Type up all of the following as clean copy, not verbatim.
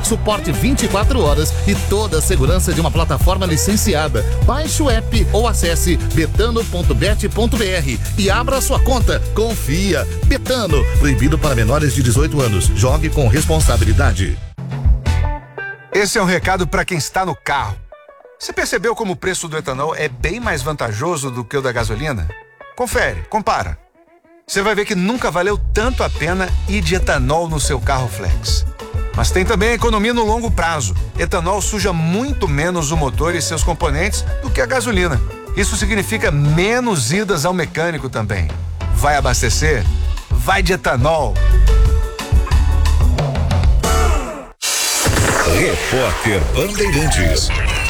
suporte 24 horas e toda a segurança de uma plataforma licenciada. Baixe o app ou acesse betano.bet.br e abra sua conta. Confia. Betano, proibido para menores de 18 anos. Jogue com responsabilidade. Esse é um recado para quem está no carro. Você percebeu como o preço do etanol é bem mais vantajoso do que o da gasolina? Confere, compara. Você vai ver que nunca valeu tanto a pena ir de etanol no seu carro flex. Mas tem também a economia no longo prazo. Etanol suja muito menos o motor e seus componentes do que a gasolina. Isso significa menos idas ao mecânico também. Vai abastecer? Vai de etanol. Repórter Bandeirantes.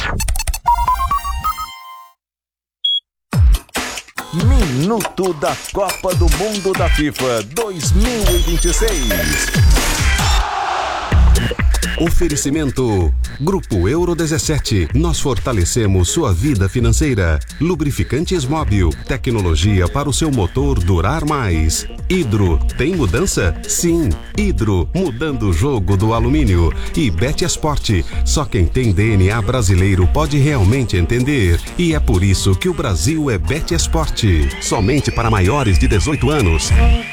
Minuto da Copa do Mundo da FIFA 2026. Oferecimento Grupo Euro 17. Nós fortalecemos sua vida financeira. Lubrificantes Móbil. Tecnologia para o seu motor durar mais. Hidro. Tem mudança? Sim. Hidro. Mudando o jogo do alumínio. E Betesport. Só quem tem DNA brasileiro pode realmente entender. E é por isso que o Brasil é Betesport. Somente para maiores de 18 anos.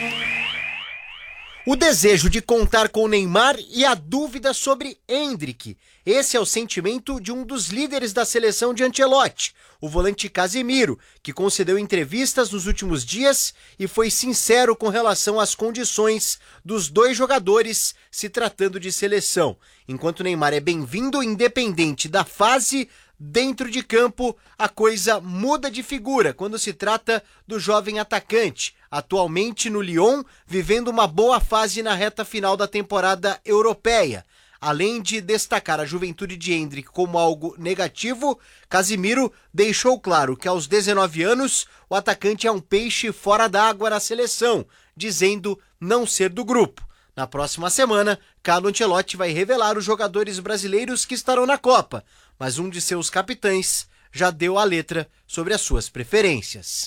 O desejo de contar com Neymar e a dúvida sobre Endrick. Esse é o sentimento de um dos líderes da seleção de Ancelotti, o volante Casemiro, que concedeu entrevistas nos últimos dias e foi sincero com relação às condições dos dois jogadores se tratando de seleção. Enquanto Neymar é bem-vindo, independente da fase, dentro de campo, a coisa muda de figura quando se trata do jovem atacante, atualmente no Lyon, vivendo uma boa fase na reta final da temporada europeia. Além de destacar a juventude de Endrick como algo negativo, Casemiro deixou claro que aos 19 anos o atacante é um peixe fora d'água na seleção, dizendo não ser do grupo. Na próxima semana, Carlo Ancelotti vai revelar os jogadores brasileiros que estarão na Copa, mas um de seus capitães já deu a letra sobre as suas preferências.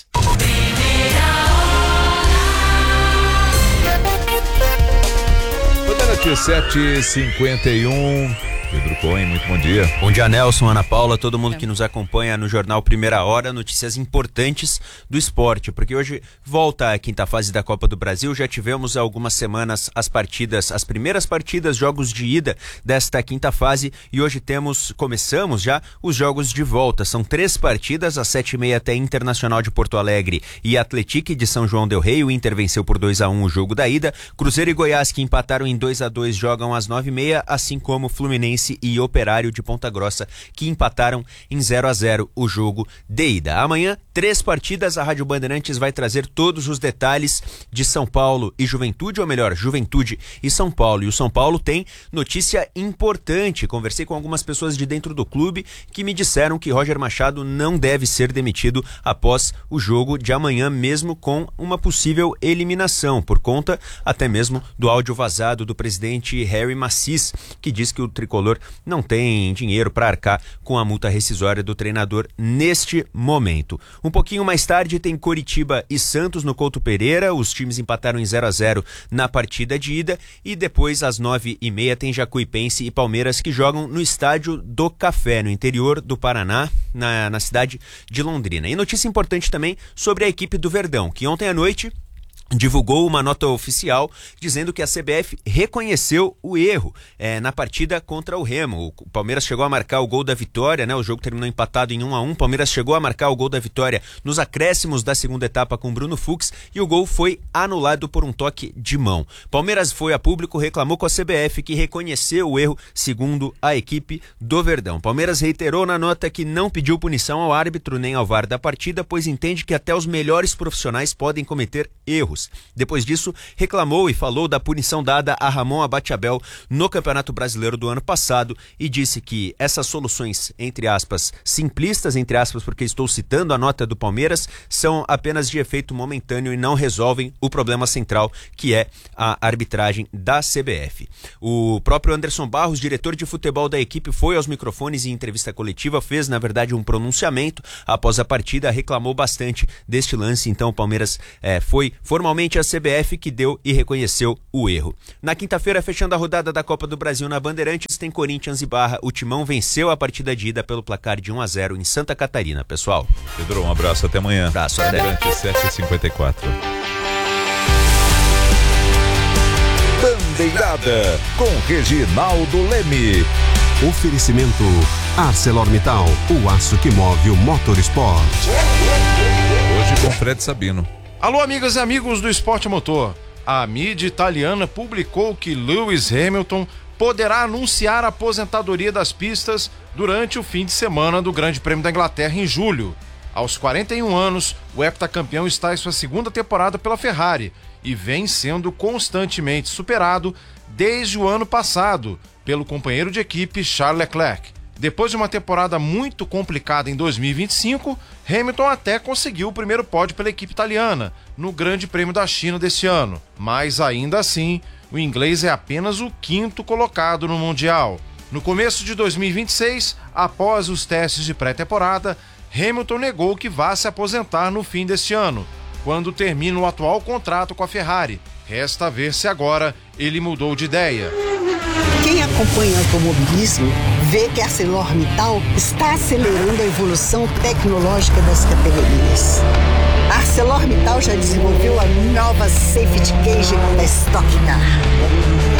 7h51. Pedro Cohen, muito bom dia. Bom dia, Nelson, Ana Paula, todo mundo que nos acompanha no Jornal Primeira Hora, notícias importantes do esporte, porque hoje volta a quinta fase da Copa do Brasil, já tivemos há algumas semanas as primeiras partidas, jogos de ida desta quinta fase, e hoje começamos já os jogos de volta. São 3 partidas, às 7h30 tem Internacional de Porto Alegre e Atlético de São João del Rei. O Inter venceu por 2-1 o jogo da ida. Cruzeiro e Goiás, que empataram em 2-2, jogam às 9h30, assim como Fluminense e Operário de Ponta Grossa, que empataram em 0-0 o jogo de ida. Amanhã, 3 partidas, a Rádio Bandeirantes vai trazer todos os detalhes de São Paulo e Juventude, ou melhor, Juventude e São Paulo. E o São Paulo tem notícia importante. Conversei com algumas pessoas de dentro do clube que me disseram que Roger Machado não deve ser demitido após o jogo de amanhã, mesmo com uma possível eliminação, por conta até mesmo do áudio vazado do presidente Harry Macis, que diz que o tricolor não tem dinheiro para arcar com a multa rescisória do treinador neste momento. Um pouquinho mais tarde tem Coritiba e Santos no Couto Pereira. Os times empataram em 0-0 na partida de ida, e depois às 9h30 tem Jacuipense e Palmeiras, que jogam no Estádio do Café, no interior do Paraná, na cidade de Londrina. E notícia importante também sobre a equipe do Verdão, que ontem à noite divulgou uma nota oficial dizendo que a CBF reconheceu o erro na partida contra o Remo. O Palmeiras chegou a marcar o gol da vitória, né? O jogo terminou empatado em 1-1. O Palmeiras chegou a marcar o gol da vitória nos acréscimos da segunda etapa com Bruno Fux, e o gol foi anulado por um toque de mão. Palmeiras foi a público, reclamou com a CBF, que reconheceu o erro, segundo a equipe do Verdão. Palmeiras reiterou na nota que não pediu punição ao árbitro nem ao VAR da partida, pois entende que até os melhores profissionais podem cometer erros. Depois disso, reclamou e falou da punição dada a Ramon Abate-Abel no Campeonato Brasileiro do ano passado, e disse que essas soluções, entre aspas, simplistas, entre aspas, porque estou citando a nota do Palmeiras, são apenas de efeito momentâneo e não resolvem o problema central, que é a arbitragem da CBF. O próprio Anderson Barros, diretor de futebol da equipe, foi aos microfones e em entrevista coletiva, fez, na verdade, um pronunciamento após a partida, reclamou bastante deste lance. Então o Palmeiras foi formalmente formalmente a CBF, que deu e reconheceu o erro. Na quinta-feira, fechando a rodada da Copa do Brasil na Bandeirantes, tem Corinthians e Barra. O Timão venceu a partida de ida pelo placar de 1-0 em Santa Catarina, pessoal. Pedro, um abraço, até amanhã. Abraço, até. Bandeirantes 7h54. Bandeirada com Reginaldo Leme. Oferecimento ArcelorMittal, o aço que move o motorsport. Hoje com Fred Sabino. Alô, amigas e amigos do esporte motor. A mídia italiana publicou que Lewis Hamilton poderá anunciar a aposentadoria das pistas durante o fim de semana do Grande Prêmio da Inglaterra em julho. Aos 41 anos, o heptacampeão está em sua segunda temporada pela Ferrari e vem sendo constantemente superado desde o ano passado pelo companheiro de equipe Charles Leclerc. Depois de uma temporada muito complicada em 2025, Hamilton até conseguiu o primeiro pódio pela equipe italiana no Grande Prêmio da China deste ano, mas ainda assim, o inglês é apenas o 5º colocado no Mundial. No começo de 2026, após os testes de pré-temporada, Hamilton negou que vá se aposentar no fim deste ano, quando termina o atual contrato com a Ferrari. Resta ver se agora ele mudou de ideia. Quem acompanha o automobilismo vê que a ArcelorMittal está acelerando a evolução tecnológica das categorias. A ArcelorMittal já desenvolveu a nova Safety Cage da Stock Car.